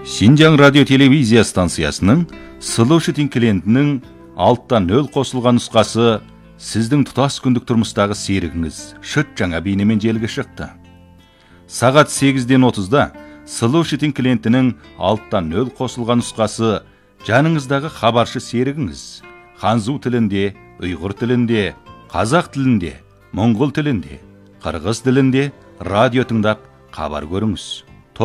Шинжаң радио телевизия станциясының Solution клиентінің алттан нөл қосылған нұсқасы сіздің тұтас күндік тұрмыстағы серігіңіз шыт жаңа бейнемен желіге шықты. Сағат 8:30-да Solution клиентінің алттан нөл қосылған нұсқасы жаныңыздағы хабаршы серігіңіз ханзу тілінде, ұйғыр тілінде, қазақ тілінде, моңғол тілінде, қырғыз тілінде радио тыңдап хабар көріңіз.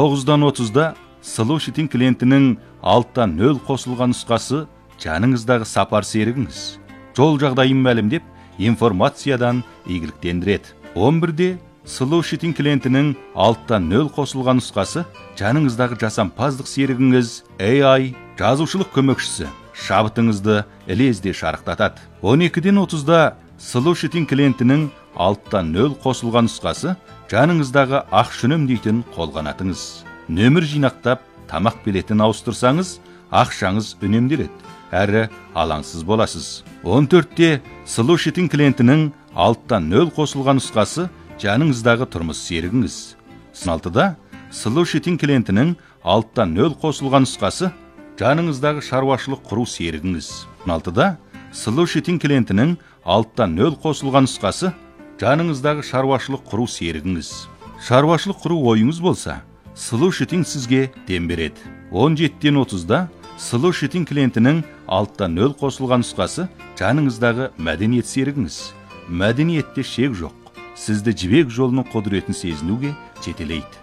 9:30-да Solution клиентінің алттан нөл қосылған нұсқасы жаныңыздағы сапар серігіңіз жол жағдайын мәлімдеп информациядан игіліктендіреді. 11-де Solution клиентінің алттан нөл қосылған нұсқасы жаныңыздағы жасампаздық серігіңіз AI жазушылық көмекшісі шабытыңызды ілезде шарықтатады. 12:30-да Solution клиентінің алттан нөл қосылған нұсқасы жаныңыздағы ақшүнім дейтін қолғанатыңыз. Нөмір жинақтап, тамақ билетін ауыстырсаңыз, ақшаңыз үнемделеді, әрі алаңсыз боласыз. 14-те Solution клиентінің алттан нөл қосылған нұсқасы жаныңыздағы тұрмыс серігіңіз. 16-да Solution клиентінің алттан нөл қосылған нұсқасы жаныңыздағы шаруашылық құру серігіңіз. 16-да Solution клиентінің алттан нөл қосылған нұсқасы жаныңыздағы шаруашылық құру серігіңіз. Шаруашылық құру ойыңыз болса, Solution сізге дем береді. 17:30-да Solution клиентінің алттан нөл қосылған нұсқасы жаныңыздағы мәдениет серігіңіз. Мәдениетте шек жоқ. Сізді жібек жолының құдіретін сезінуге жетелейді.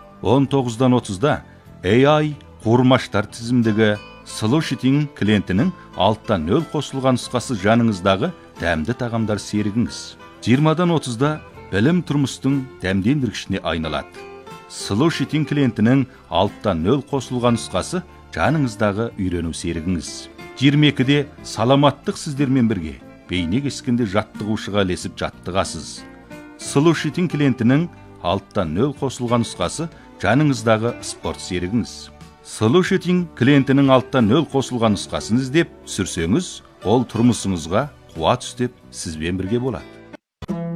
19:30-да AI қуырмаштар тізімдегі Solution клиентінің алттан нөл қосылған нұсқасы жаныңыздағы дәмді тағамдар серігіңіз. 20:30-да білім тұрмыстың дәмдендіргішіне айналады. Solution клиентінің алттан нөл қосылған нұсқасы жаныңыздағы үйрену серігіңіз. 22-де саламаттық сіздермен бірге бейне кескенде жаттығушыға ілесіп жаттығасыз. Solution клиентінің алттан нөл қосылған нұсқасы жаныңыздағы спорт серігіңіз. Solution клиентінің алттан нөл қосылған нұсқасын іздеп сүрсеңіз, ол тұрмысыңызға қуат үстеп сізбен бірге болады.